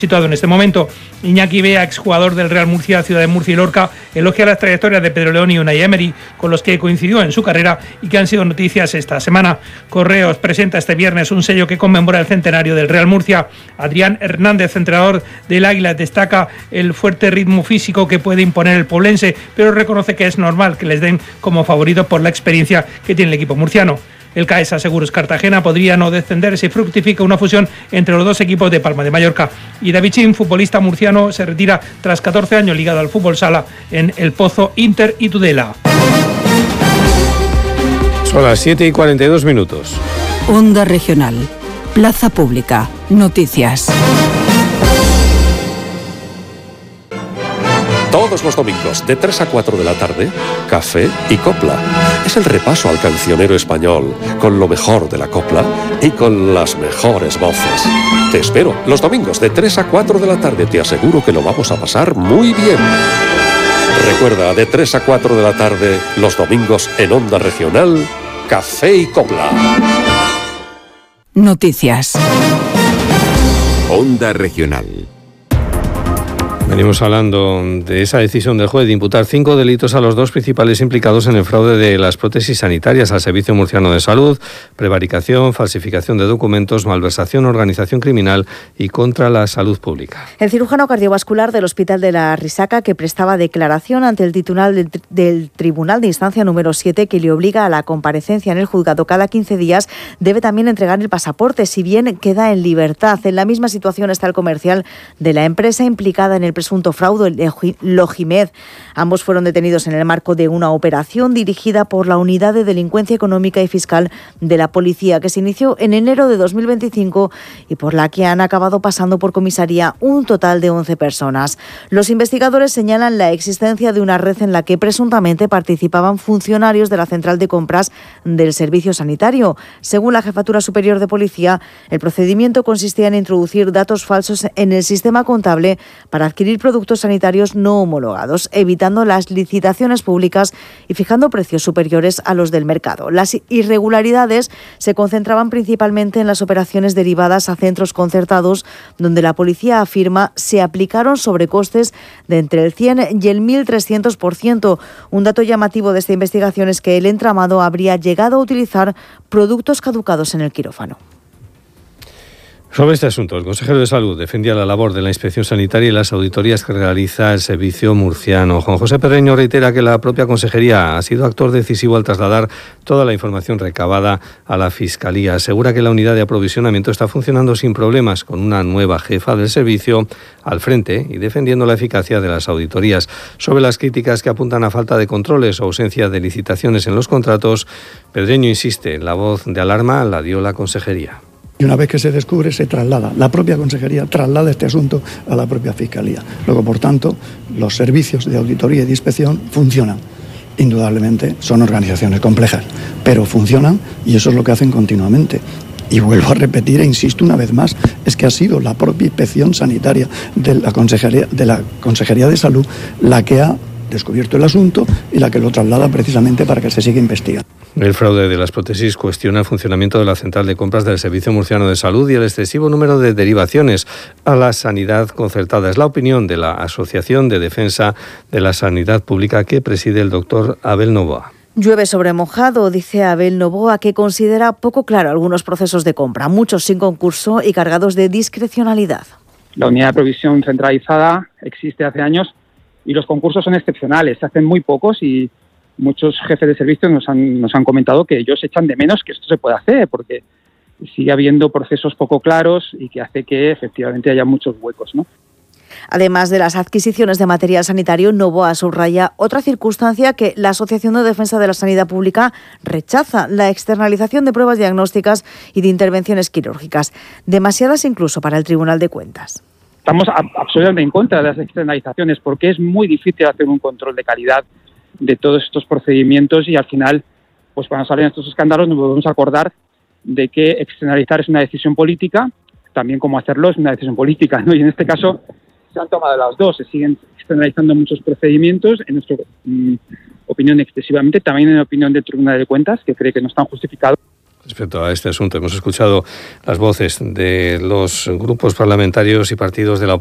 Situado en este momento, Iñaki Bea, exjugador del Real Murcia, Ciudad de Murcia y Lorca, elogia las trayectorias de Pedro León y Unai Emery, con los que coincidió en su carrera y que han sido noticias esta semana. Correos presenta este viernes un sello que conmemora el centenario del Real Murcia. Adrián Hernández, entrenador del Águila, destaca el fuerte ritmo físico que puede imponer el poblense, pero reconoce que es normal que les den como favorito por la experiencia que tiene el equipo murciano. El Caesa Seguros Cartagena podría no descender si fructifica una fusión entre los dos equipos de Palma de Mallorca. Y David Chin, futbolista murciano, se retira tras 14 años ligado al fútbol sala en El Pozo, Inter y Tudela. Son las 7:42. Onda Regional. Plaza Pública. Noticias. Todos los domingos, de 3 a 4 de la tarde, Café y Copla. Es el repaso al cancionero español, con lo mejor de la copla y con las mejores voces. Te espero los domingos, de 3 a 4 de la tarde. Te aseguro que lo vamos a pasar muy bien. Recuerda, de 3 a 4 de la tarde, los domingos en Onda Regional, Café y Copla. Noticias. Onda Regional. Venimos hablando de esa decisión del juez de imputar 5 delitos a los 2 principales implicados en el fraude de las prótesis sanitarias al Servicio Murciano de Salud: prevaricación, falsificación de documentos, malversación, organización criminal y contra la salud pública. El cirujano cardiovascular del Hospital de la Risaca, que prestaba declaración ante el titular del Tribunal de Instancia número 7, que le obliga a la comparecencia en el juzgado cada 15 días, debe también entregar el pasaporte, si bien queda en libertad. En la misma situación está el comercial de la empresa implicada en el presunto fraude, Logimed. Ambos fueron detenidos en el marco de una operación dirigida por la Unidad de Delincuencia Económica y Fiscal de la Policía, que se inició en enero de 2025 y por la que han acabado pasando por comisaría un total de 11 personas. Los investigadores señalan la existencia de una red en la que presuntamente participaban funcionarios de la central de compras del Servicio Sanitario. Según la Jefatura Superior de Policía, el procedimiento consistía en introducir datos falsos en el sistema contable para adquirir productos sanitarios no homologados, evitando las licitaciones públicas y fijando precios superiores a los del mercado. Las irregularidades se concentraban principalmente en las operaciones derivadas a centros concertados, donde la policía afirma se aplicaron sobrecostes de entre el 100 y el 1.300%. Un dato llamativo de esta investigación es que el entramado habría llegado a utilizar productos caducados en el quirófano. Sobre este asunto, el consejero de Salud defendía la labor de la Inspección Sanitaria y las auditorías que realiza el Servicio Murciano. Juan José Perreño reitera que la propia consejería ha sido actor decisivo al trasladar toda la información recabada a la Fiscalía. Asegura que la unidad de aprovisionamiento está funcionando sin problemas, con una nueva jefa del servicio al frente y defendiendo la eficacia de las auditorías. Sobre las críticas que apuntan a falta de controles o ausencia de licitaciones en los contratos, Perreño insiste, la voz de alarma la dio la consejería. Y una vez que se descubre, se traslada. La propia consejería traslada este asunto a la propia Fiscalía. Luego, por tanto, los servicios de auditoría y de inspección funcionan. Indudablemente son organizaciones complejas, pero funcionan y eso es lo que hacen continuamente. Y vuelvo a repetir e insisto una vez más, es que ha sido la propia Inspección Sanitaria de la Consejería de Salud la que ha descubierto el asunto y la que lo traslada precisamente para que se siga investigando. El fraude de las prótesis cuestiona el funcionamiento de la central de compras del Servicio Murciano de Salud y el excesivo número de derivaciones a la sanidad concertada. Es la opinión de la Asociación de Defensa de la Sanidad Pública que preside el doctor Abel Novoa. Llueve sobre mojado, dice Abel Novoa, que considera poco claro algunos procesos de compra, muchos sin concurso y cargados de discrecionalidad. La unidad de provisión centralizada existe hace años y los concursos son excepcionales, se hacen muy pocos y muchos jefes de servicio nos han comentado que ellos echan de menos que esto se pueda hacer porque sigue habiendo procesos poco claros y que hace que efectivamente haya muchos huecos, ¿no? Además de las adquisiciones de material sanitario, Novoa subraya otra circunstancia que la Asociación de Defensa de la Sanidad Pública rechaza: la externalización de pruebas diagnósticas y de intervenciones quirúrgicas, demasiadas incluso para el Tribunal de Cuentas. Estamos absolutamente en contra de las externalizaciones porque es muy difícil hacer un control de calidad de todos estos procedimientos y al final, pues cuando salen estos escándalos nos podemos acordar de que externalizar es una decisión política, también como hacerlo es una decisión política, ¿no? Y en este caso se han tomado las dos, se siguen externalizando muchos procedimientos, en nuestra opinión excesivamente, también en opinión del Tribunal de Cuentas, que cree que no están justificados. Respecto a este asunto, hemos escuchado las voces de los grupos parlamentarios y partidos de la